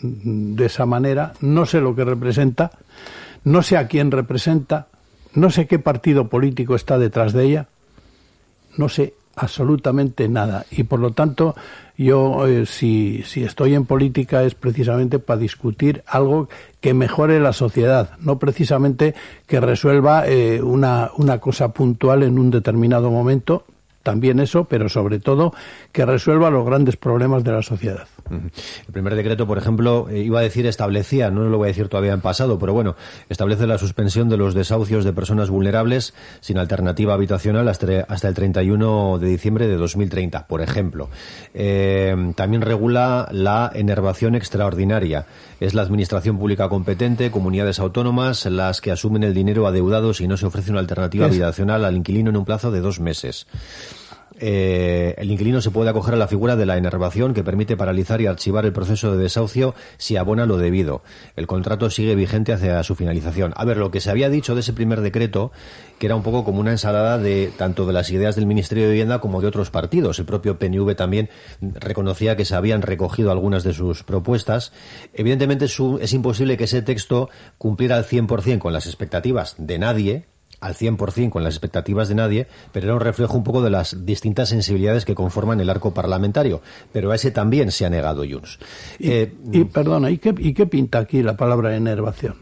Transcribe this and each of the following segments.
de esa manera, no sé lo que representa, no sé a quién representa, no sé qué partido político está detrás de ella, no sé absolutamente nada. Y por lo tanto, yo si estoy en política es precisamente para discutir algo que mejore la sociedad, no precisamente que resuelva una cosa puntual en un determinado momento. También eso, pero sobre todo que resuelva los grandes problemas de la sociedad. El primer decreto, por ejemplo, iba a decir establecía, no lo voy a decir todavía en pasado, pero bueno, establece la suspensión de los desahucios de personas vulnerables sin alternativa habitacional hasta el 31 de diciembre de 2030, por ejemplo. También regula la enervación extraordinaria. Es la administración pública competente, comunidades autónomas, las que asumen el dinero adeudado si no se ofrece una alternativa habitacional al inquilino en un plazo de 2 meses. El inquilino se puede acoger a la figura de la enervación, que permite paralizar y archivar el proceso de desahucio si abona lo debido. El contrato sigue vigente hacia su finalización. A ver, lo que se había dicho de ese primer decreto, que era un poco como una ensalada de tanto de las ideas del Ministerio de Vivienda como de otros partidos. El propio PNV también reconocía que se habían recogido algunas de sus propuestas. Evidentemente es imposible que ese texto cumpliera al 100% con las expectativas de nadie, al 100% con las expectativas de nadie, pero era un reflejo un poco de las distintas sensibilidades que conforman el arco parlamentario. Pero a ese también se ha negado Junts. Perdona, ¿y qué pinta aquí la palabra enervación?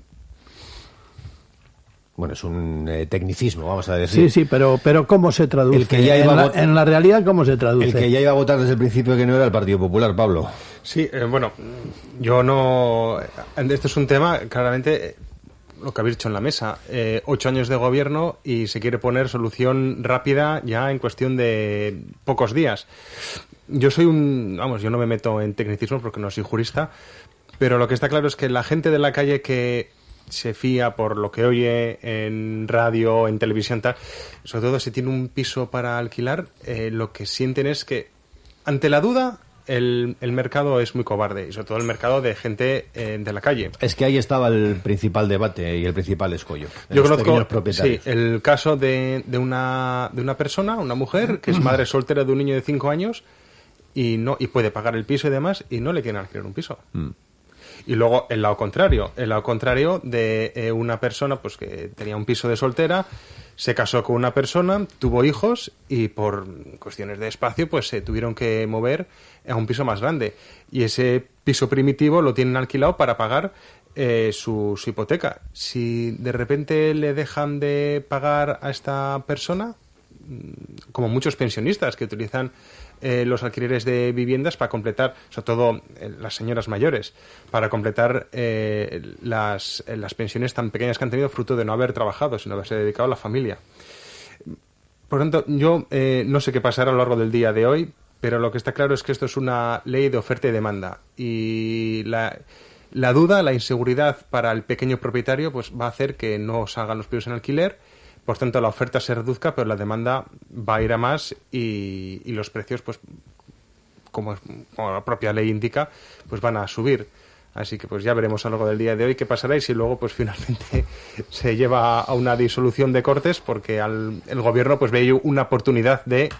Bueno, es un tecnicismo, vamos a decir. Sí, pero ¿cómo se traduce? El que ya iba en la realidad, ¿cómo se traduce? El que ya iba a votar desde el principio que no era el Partido Popular, Pablo. Sí, bueno, yo no... Este es un tema, claramente... Lo que habéis dicho en la mesa, 8 años de gobierno y se quiere poner solución rápida ya en cuestión de pocos días. Yo yo no me meto en tecnicismos porque no soy jurista, pero lo que está claro es que la gente de la calle que se fía por lo que oye en radio, en televisión, tal, sobre todo si tiene un piso para alquilar, lo que sienten es que ante la duda el mercado es muy cobarde, y sobre todo el mercado de gente de la calle. Es que ahí estaba el principal debate y el principal escollo. Yo conozco el caso de una persona, una mujer, que es madre soltera de un niño de 5 años y puede pagar el piso y demás, y no le quieren alquilar un piso. Y luego el lado contrario de una persona pues que tenía un piso de soltera, se casó con una persona, tuvo hijos y por cuestiones de espacio pues se tuvieron que mover a un piso más grande. Y ese piso primitivo lo tienen alquilado para pagar su hipoteca. Si de repente le dejan de pagar a esta persona, como muchos pensionistas que utilizan los alquileres de viviendas para completar, sobre todo las señoras mayores, para completar las pensiones tan pequeñas que han tenido fruto de no haber trabajado, sino haberse dedicado a la familia. Por lo tanto, yo no sé qué pasará a lo largo del día de hoy, pero lo que está claro es que esto es una ley de oferta y demanda, y la duda, la inseguridad para el pequeño propietario pues va a hacer que no salgan los pisos en alquiler. Por tanto, la oferta se reduzca, pero la demanda va a ir a más y los precios, pues como la propia ley indica, pues van a subir. Así que pues ya veremos a lo largo del día de hoy qué pasará y si luego pues finalmente se lleva a una disolución de Cortes, porque el gobierno pues ve una oportunidad de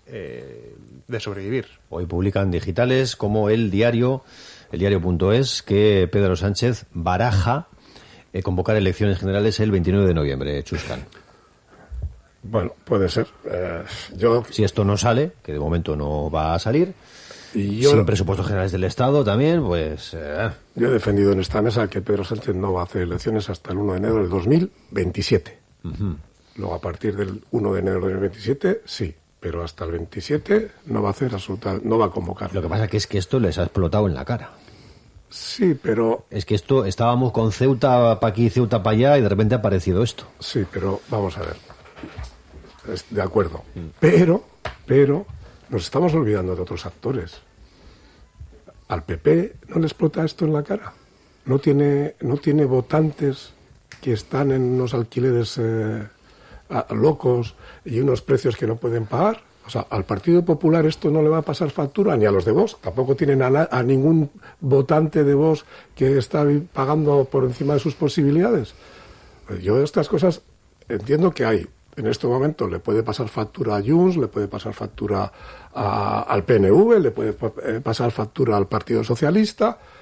sobrevivir. Hoy publican digitales como el diario.es, que Pedro Sánchez baraja convocar elecciones generales el 29 de noviembre, Chuscan. Bueno, puede ser. Si esto no sale, que de momento no va a salir, sin presupuestos generales del Estado también, pues... Yo he defendido en esta mesa que Pedro Sánchez no va a hacer elecciones hasta el 1 de enero del 2027. Luego, a partir del 1 de enero del 2027, sí. Pero hasta el 27 no va a hacer no va a convocar. Lo que pasa es que esto les ha explotado en la cara. Sí, pero... Es que estábamos con Ceuta para aquí, Ceuta para allá, y de repente ha aparecido esto. Sí, pero vamos a ver. De acuerdo. Pero nos estamos olvidando de otros actores. Al PP no le explota esto en la cara. No tiene votantes que están en unos alquileres locos y unos precios que no pueden pagar. O sea, al Partido Popular esto no le va a pasar factura, ni a los de Vox. Tampoco tienen a ningún votante de Vox que está pagando por encima de sus posibilidades. Yo estas cosas entiendo que hay. En este momento le puede pasar factura a Junts, le puede pasar factura al PNV, le puede pasar factura al Partido Socialista,